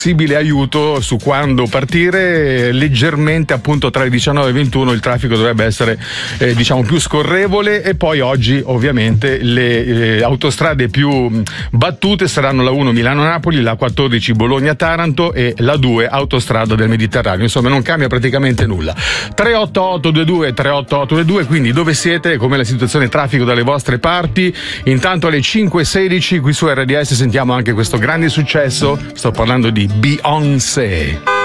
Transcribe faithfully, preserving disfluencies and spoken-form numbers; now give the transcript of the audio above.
possibile aiuto su quando partire. Leggermente, appunto, tra le diciannove e ventuno il traffico dovrebbe essere eh, diciamo più scorrevole, e poi oggi ovviamente le eh, autostrade più battute saranno la uno Milano-Napoli, la quattordici Bologna-Taranto e la due autostrada del Mediterraneo. Insomma, non cambia praticamente nulla. tre otto otto due due tre otto otto due due, quindi dove siete, com'è la situazione traffico dalle vostre parti. Intanto alle cinque e sedici qui su R D S sentiamo anche questo grande successo, sto parlando di Beyoncé.